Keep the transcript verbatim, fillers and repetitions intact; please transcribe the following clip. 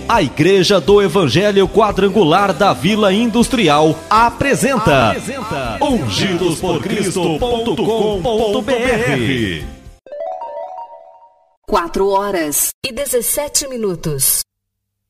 A Igreja do Evangelho Quadrangular da Vila Industrial apresenta, apresenta ungidos por cristo ponto com ponto br. quatro horas e dezessete minutos.